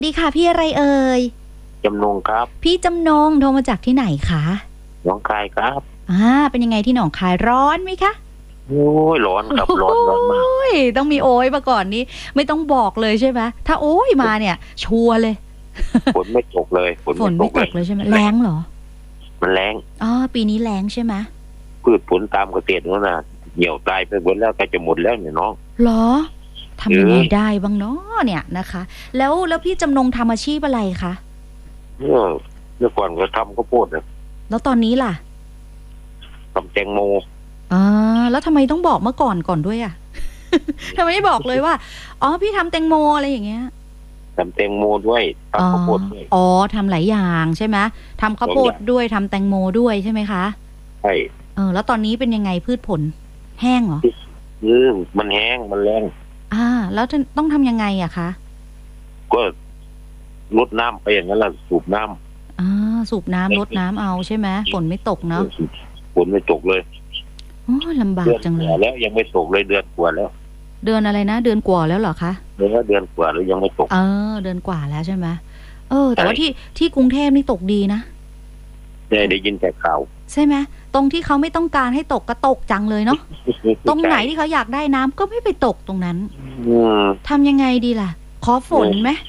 ดีค่ะพี่อะไรเอ่ยจำนงครับพี่จำนงโทรมาจากที่ไหนคะหนองคายครับเป็นยังไงที่หนองคายร้อนไหมคะโอ้ยร้อนครับร้อนร้อนมากโอ้ยต้องมีโอ้ยมาก่อนนี้ไม่ต้องบอกเลยใช่ไหมถ้าโอ้ยมาเนี่ยชัวร์เลยฝนไม่ตกเลยฝนไม่ตกเลยใช่ไหมแรงเหรอมันแรงปีนี้แรงใช่ไหมพืชผลตามเกษตรนั่นน่ะเหี่ยวตายไปหมดแล้วก็จะหมดแล้วเนี่ยน้องหรอทำยังไงได้บ้างเนาะเนี่ยนะคะแล้วพี่จำนงทำอาชีพอะไรคะเมื่อก่อนก็ทำข้าวโพดนะแล้วตอนนี้ล่ะทำแตงโมแล้วทำไมต้องบอกเมื่อก่อนด้วยอ่ะ ทำไมไม่บอกเลยว่าพี่ทำแตงโมอะไรอย่างเงี้ยทำแตงโมด้วยทำข้าวโพดด้วยทำหลายอย่างใช่ไหมทำข้าวโพดด้วยทำแตงโมด้วยใช่ไหมคะใช่แล้วตอนนี้เป็นยังไงพืชผลแห้งเหรอมันแห้งมันแรงแล้วต้องทำยังไงอะคะก็ลดน้ำไปอย่างนั้นแหละสูบน้ำสูบน้ำลดน้ำเอาใช่ไหมฝนไม่ตกเนาะฝนไม่ตกเลยลำบากจังเลยแล้วยังไม่ตกเลยเดือนกว่าแล้วเดือนอะไรนะเดือนกว่าแล้วเหรอคะเดือนกว่าแล้วยังไม่ตกเดือนกว่าแล้วใช่ไหมแต่ว่าที่กรุงเทพนี่ตกดีนะได้ยินแต่ข่าวใช่ไหมตรงที่เขาไม่ต้องการให้ตกก็ตกจังเลยเนาะ ตรงไหนที่เขาอยากได้น้ำก็ไม่ไปตกตรงนั้นทำยังไงดีล่ะขอฝนไหม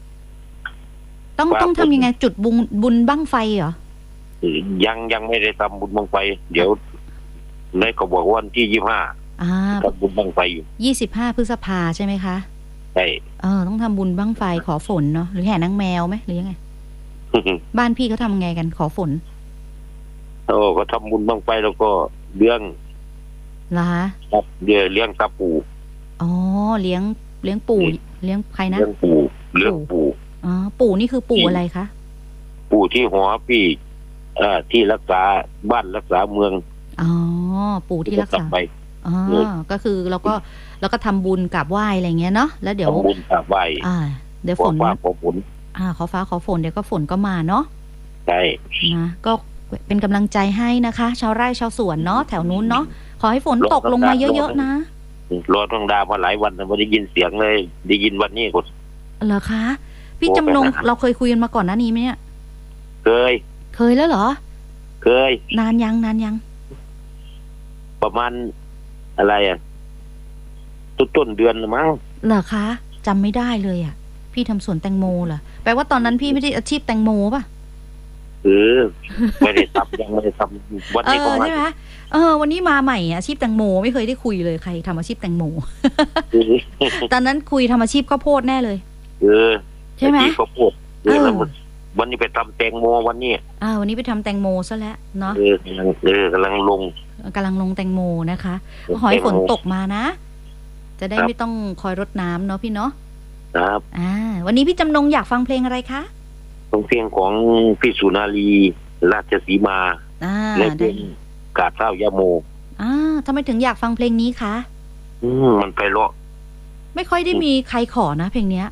ต้องทำยังไงจุดบุญบั้งไฟเหรอยังไม่ได้ทำบุญบั้งไฟเดี๋ยวในก็บอกวันที่25ทำบุญบั้งไฟอยู่ 25 พฤษภาใช่ไหมคะใช่ต้องทำบุญบั้งไฟขอฝนเนาะหรือแห่นางแมวไหมหรือยังไง บ้านพี่เขาทำไงกันขอฝนก็ทำบุญบั้งไฟแล้วก็เลี้ยงเหรอคะครับเลี้ยงตาปู่เลี้ยงปู่เลี้ยงใครนะเลี้ยงปู่ปู่นี่คือปู่อะไรคะปู่ที่หอพี่ที่รักษาบ้านรักษาเมืองปู่ที่รักษาก็คือเราก็ทำบุญกราบไหว้อะไรเงี้ยเนาะแล้วเดี๋ยวทำบุญกราบไหว้เดี๋ยวฝนขอฝนขอฟ้าขอฝนเดี๋ยวก็ฝนก็มาเนาะใช่นะก็เป็นกำลังใจให้นะคะชาวไร่ชาวสวนเนาะแถวนู้นเนาะขอให้ฝนตกลงมาเยอะๆนะรอต้องดามาหลายวันไม่ได้ยินเสียงเลยได้ยินวันนี้กดเหรอคะพี่จำนงเราเคยคุยกันมาก่อนหน้านี้ไหมเนี่ยเคยแล้วเหรอเคยนานยังประมาณอะไรต้นเดือนมั้งเหรอคะจำไม่ได้เลยพี่ทำสวนแตงโมเหรอแปลว่าตอนนั้นพี่ไม่ได้อาชีพแตงโมป่ะไม่ได้ทำยังไม่ได้ทำวันนี้ก็มาใช่ไหมวันนี้มาใหม่อาชีพแตงโมไม่เคยได้คุยเลยใครทำอาชีพแตงโม ตอนนั้นคุยทำอาชีพข้าวโพดแน่เลยใช่ไหมข้าวโพดวันนี้ไปทำแตงโมวันนี้วันนี้ไปทำแตงโมซะแล้วเนาะกำลังลงแตงโมนะคะขอให้ฝนตกมานะจะได้ไม่ต้องคอยรดน้ำเนาะพี่เนาะครับวันนี้พี่จำนงอยากฟังเพลงอะไรคะเพลงของพี่สุนารีราชสีมาและเพลงกาดเท้ายาโมทำไมถึงอยากฟังเพลงนี้คะมันไพเราะไม่ค่อยได้มีใครขอนะเพลงเนี้ย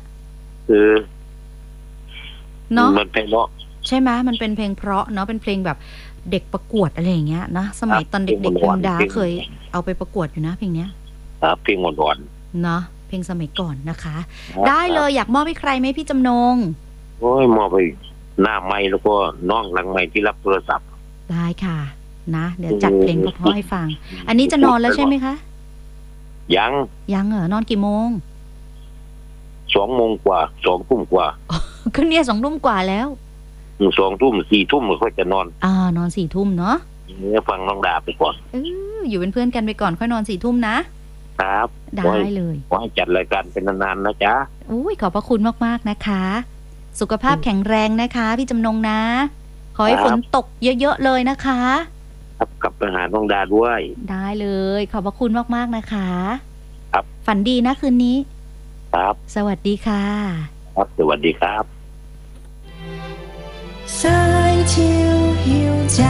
เนาะมันไพเราะใช่ไหมมันเป็นเพลงเพราะเนาะเป็นเพลงแบบเด็กประกวดอะไรอย่างเงี้ยนะสมัยตอนเด็กๆธรรมดาเคยเอาไปประกวดอยู่นะเพลงเนี้ยเพลงอ่อนๆเนาะเพลงสมัยก่อนนะคะได้เลยอยากมอบให้ใครไหมพี่จำนงมอบไปหน้าไม้แล้วก็น้องหลังไม้ที่รับโทรศัพท์ได้ค่ะนะเดี๋ยวจัดเพลงเพราะให้ฟังอันนี้จะนอนแล้วใช่ไหมคะยังนอนกี่โมง 2 โมงกว่า2 ทุ่มกว่าก็เนี่ย2 ทุ่มกว่าแล้ว 2 ทุ่ม4 ทุ่มค่อยจะนอนนอน4 ทุ่มเนาะฟังน้องดาไปก่อนอยู่เป็นเพื่อนกันไปก่อนค่อยนอน4 ทุ่มนะครับได้เลยขอให้จัดรายการเป็นนานๆนะจ๊ะขอบพระคุณมากๆนะคะสุขภาพแข็งแรงนะคะพี่จำนงนะขอให้ฝนตกเยอะๆเลยนะคะครับกลับไปหาน้องดาด้วยได้เลยขอบพระคุณมากๆนะคะครับฝันดีนะคืนนี้ครับสวัสดีค่ะครับสวัสดีครับสายชิวหิวใจ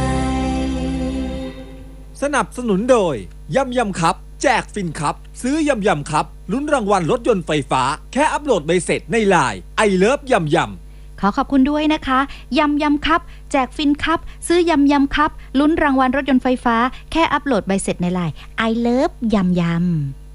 สนับสนุนโดยยำครับแจกฟินครับซื้อยำครับลุ้นรางวัลรถยนต์ไฟฟ้าแค่อัปโหลดใบเสร็จใน LINE I Love ยำขอขอบคุณด้วยนะคะยำครับแจกฟินครับซื้อยำครับลุ้นรางวัลรถยนต์ไฟฟ้าแค่อัปโหลดใบเสร็จใน LINE I Love ยำ